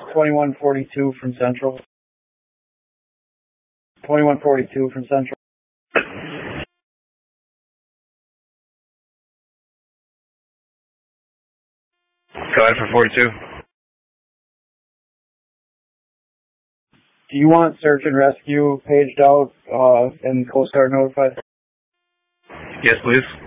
2142 from Central. 2142 from Central. Go ahead for 42. Do you want search and rescue paged out and Coast Guard notified? Yes, please.